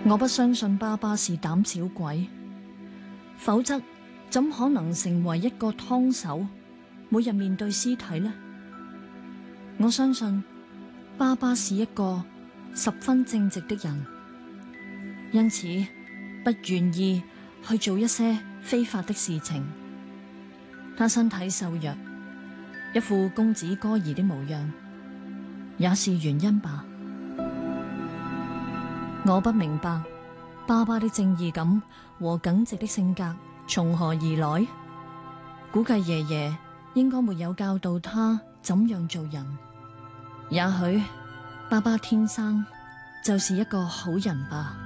我不相信爸爸是膽小鬼，否則怎可能成為一個湯手，每日面對屍體呢？我相信爸爸是一個十分正直的人，因此不願意去做一些非法的事情。他身體瘦弱，一副公子哥兒的模樣，也是原因吧。我不明白爸爸的正義感和耿直的性格從何而來，估計爺爺應該沒有教導他怎樣做人。也許爸爸天生就是一個好人吧。